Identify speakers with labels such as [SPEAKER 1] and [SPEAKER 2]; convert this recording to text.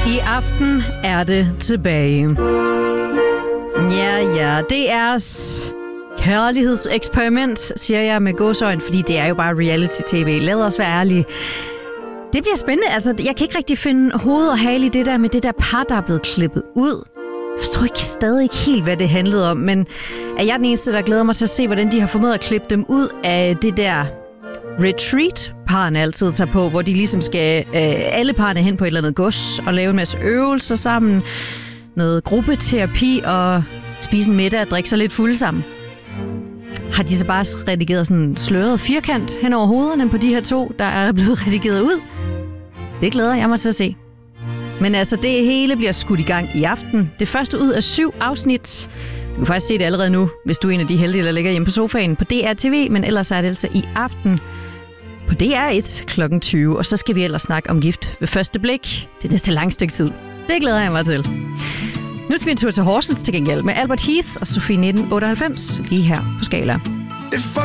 [SPEAKER 1] I aften er det tilbage. Ja, det er kærlighedseksperiment, siger jeg med gåseøjne, fordi det er jo bare reality-tv. Lad os være ærlige. Det bliver spændende. Altså, jeg kan ikke rigtig finde hoved og hale i det der med det der par, der er blevet klippet ud. Jeg forstår stadig ikke helt, hvad det handlede om, men er jeg den eneste, der glæder mig til at se, hvordan de har formået at klippe dem ud af det der retreat, parerne altid tager på, hvor de ligesom skal alle parerne hen på et eller andet gods og lave en masse øvelser sammen, noget gruppeterapi og spise en middag og drikke sig lidt fulde sammen. Har de så bare redigeret sådan en sløret firkant hen over hovederne på de her to, der er blevet redigeret ud? Det glæder jeg mig til at se. Men altså, det hele bliver skudt i gang i aften. Det første ud af 7 afsnit. Du kan faktisk se det allerede nu, hvis du er en af de heldige, der ligger hjemme på sofaen på DR TV, men ellers er det altså i aften på DR1 kl. 20. Og så skal vi ellers snakke om gift ved første blik. Det næste langt stykke tid. Det glæder jeg mig til. Nu skal vi en tur til Horsens til gengæld med Albert Heath og Sofie 1998 lige her på Skala.